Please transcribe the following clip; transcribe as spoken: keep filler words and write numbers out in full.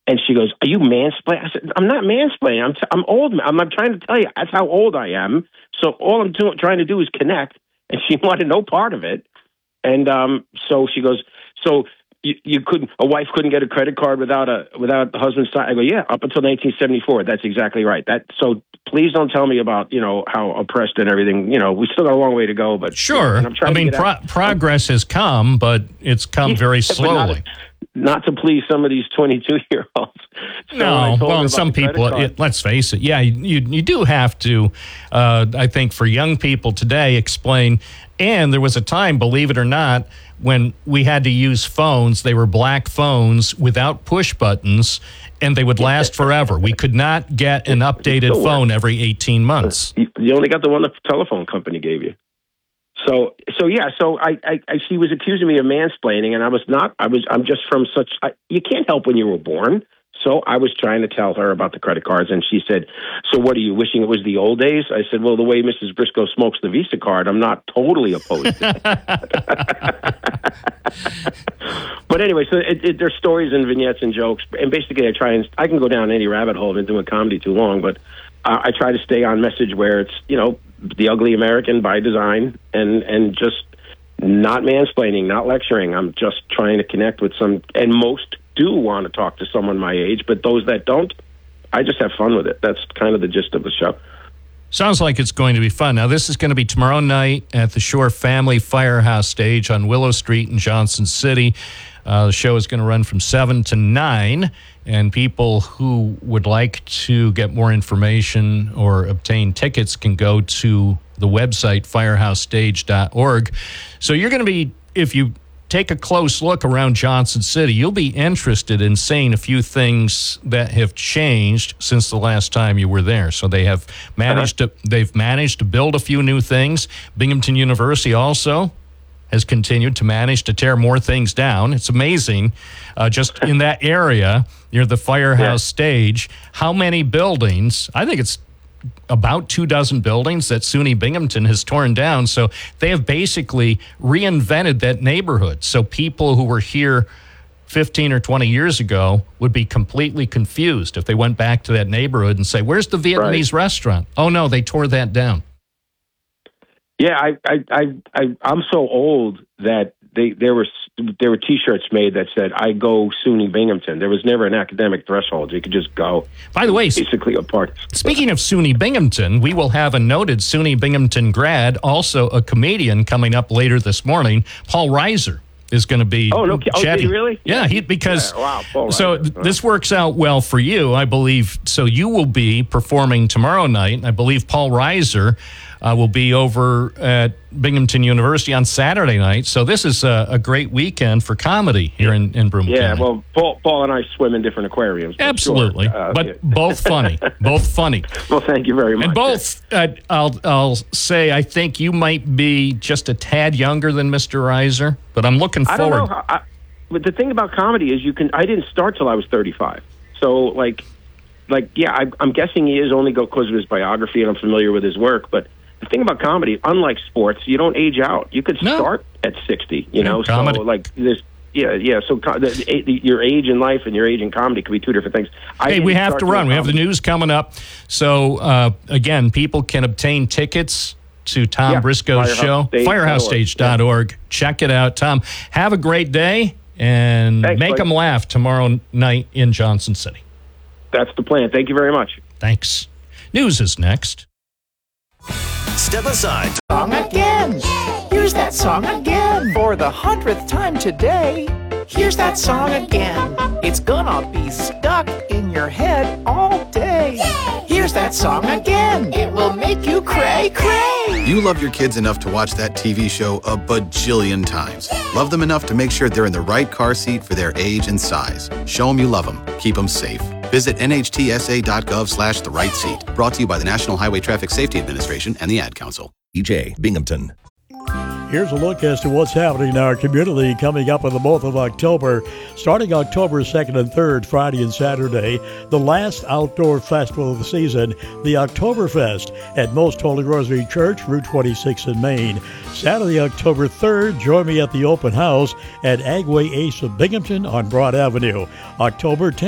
And she goes, "Are you mansplaining?" I said, "I'm not mansplaining. I'm t- I'm old. I'm, I'm trying to tell you that's how old I am. So all I'm do- trying to do is connect." And she wanted no part of it. And um, so she goes, "So you, you couldn't? A wife couldn't get a credit card without a without the husband's sign?" I go, "Yeah, up until nineteen seventy-four. That's exactly right. That so." Please don't tell me about, you know, how oppressed and everything. You know, we still got a long way to go. But sure, and I'm trying I mean, to pro- progress has come, but it's come yeah, very slowly. Not, not to please some of these twenty-two-year-olds. So no, well, some people, it, let's face it, yeah, you you do have to, uh, I think, for young people today, explain. And there was a time, believe it or not, when we had to use phones. They were black phones without push buttons, and they would last forever. We could not get an updated phone every eighteen months. You only got the one the telephone company gave you. So, so yeah, so I, I, I she was accusing me of mansplaining, and I was not. I was. I'm just from such. I, you can't help when you were born. So I was trying to tell her about the credit cards, and she said, "So what are you wishing it was the old days?" I said, "Well, the way Missus Briscoe smokes the Visa card, I'm not totally opposed to it." But anyway, so it, it, there's stories and vignettes and jokes, and basically I try and I can go down any rabbit hole. I've been doing comedy too long, but uh, I try to stay on message where it's, you know, the ugly American by design, and and just not mansplaining, not lecturing. I'm just trying to connect with some, and most do want to talk to someone my age, but those that don't, I just have fun with it. That's kind of the gist of the show. Sounds like it's going to be fun. Now, this is going to be tomorrow night at the Shore Family Firehouse Stage on Willow Street in Johnson City. Uh, the show is going to run from seven to nine, and people who would like to get more information or obtain tickets can go to the website, firehouse stage dot org. So you're going to be, if you take a close look around Johnson City, you'll be interested in seeing a few things that have changed since the last time you were there. So they have managed uh-huh. to they've managed to build a few new things. Binghamton University also has continued to manage to tear more things down. It's amazing, uh, just in that area near the firehouse yeah. stage, how many buildings, I think it's about two dozen buildings that SUNY Binghamton has torn down. So they have basically reinvented that neighborhood. So people who were here fifteen or twenty years ago would be completely confused if they went back to that neighborhood and say, "Where's the Vietnamese right. restaurant?" Oh, no, they tore that down. Yeah, I, I, I, I, I'm so old that they there were there were T-shirts made that said, "I go SUNY Binghamton." There was never an academic threshold; you could just go. By the way, basically a part. Speaking of SUNY Binghamton, we will have a noted SUNY Binghamton grad, also a comedian, coming up later this morning. Paul Reiser is going to be oh no oh, chatty. Really? Yeah, he because yeah, wow, Paul so Reiser. th- this works out well for you, I believe. So you will be performing tomorrow night. I believe Paul Reiser uh, will be over at Binghamton University on Saturday night. So this is a, a great weekend for comedy here in, in Broome Yeah, County. well, Paul, Paul and I swim in different aquariums. But Absolutely, sure. uh, but yeah. both funny, both funny. Well, thank you very much. And both, uh, I'll I'll say, I think you might be just a tad younger than Mister Reiser, but I'm looking I forward. don't know. I, but the thing about comedy is, you can. I didn't start till I was thirty-five. So, like, like yeah, I, I'm guessing he is only because of his biography, and I'm familiar with his work, but. The thing about comedy, unlike sports, you don't age out. You could no. start at sixty, you know? Comedy. So, like, this, yeah, yeah. So, co- the, the, your age in life and your age in comedy could be two different things. I hey, we have to run. We have the news coming up. So, uh, again, people can obtain tickets to Tom yeah, Briscoe's Firehouse show, Stage. firehouse stage dot org. Yeah. Check it out. Tom, have a great day, and Thanks, make buddy. them laugh tomorrow night in Johnson City. That's the plan. Thank you very much. Thanks. News is next. Step aside. Song again. Here's that song again. For the hundredth time today. Here's that song again. It's gonna be stuck in your head all day. Here's that song again. It will make you cray cray. You love your kids enough to watch that T V show a bajillion times. Love them enough to make sure they're in the right car seat for their age and size. Show them you love them. Keep them safe. Visit N H T S A dot gov slash the right seat. Brought to you by the National Highway Traffic Safety Administration and the Ad Council. E J Binghamton. Here's a look as to what's happening in our community coming up in the month of October. Starting October second and third, Friday and Saturday, the last outdoor festival of the season, the Oktoberfest at Most Holy Rosary Church, Route twenty-six in Maine. Saturday, October third, join me at the open house at Agway Ace of Binghamton on Broad Avenue. October tenth,